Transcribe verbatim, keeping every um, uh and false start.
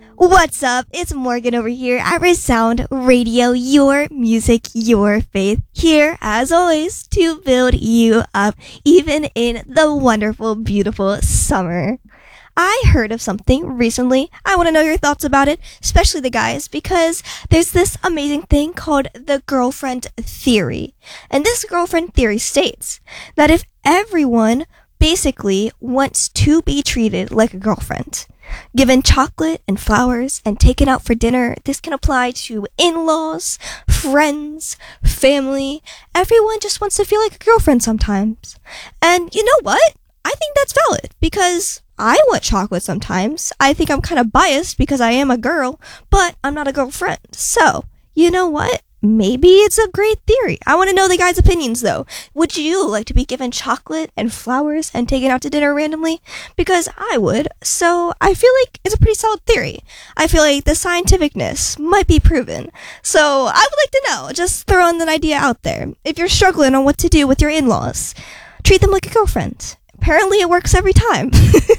What's up? It's Morgan over here at Resound Radio, your music, your faith. Here, as always, to build you up, even in the wonderful, beautiful summer. I heard of something recently. I want to know your thoughts about it, especially the guys, because there's this amazing thing called the girlfriend theory. And this girlfriend theory states that if everyone basically wants to be treated like a girlfriend, given chocolate and flowers and taken out for dinner, this can apply to in-laws, friends, family. Everyone just wants to feel like a girlfriend sometimes. And you know what? I think that's valid because I want chocolate sometimes. I think I'm kind of biased because I am a girl, but I'm not a girlfriend. So, you know what? Maybe it's a great theory. I want to know the guys' opinions, though. Would you like to be given chocolate and flowers and taken out to dinner randomly? Because I would. So I feel like it's a pretty solid theory. I feel like the scientificness might be proven. So I would like to know. Just throwing an idea out there. If you're struggling on what to do with your in-laws, treat them like a girlfriend. Apparently it works every time.